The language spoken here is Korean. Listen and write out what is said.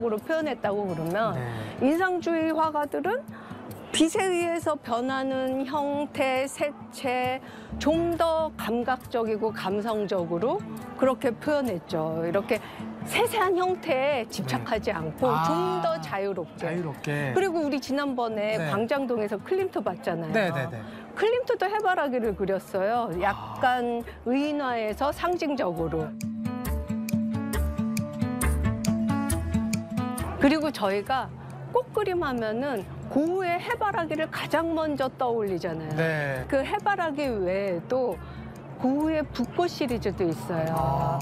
으로 표현했다고 그러면 네. 인상주의 화가들은 빛에 의해서 변하는 형태, 색채 좀 더 감각적이고 감성적으로 그렇게 표현했죠. 이렇게 세세한 형태에 집착하지 않고 좀 더 자유롭게. 자유롭게. 그리고 우리 지난번에 네. 광장동에서 클림트 봤잖아요. 네네네. 클림트도 해바라기를 그렸어요. 약간 의인화해서 상징적으로. 그리고 저희가 꽃그림 하면은 고흐의 해바라기를 가장 먼저 떠올리잖아요. 네. 그 해바라기 외에도 고흐의 붓꽃 시리즈도 있어요.